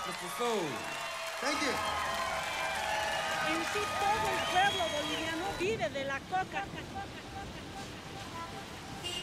profesor. Thank you. En sí todo el pueblo boliviano vive de la coca.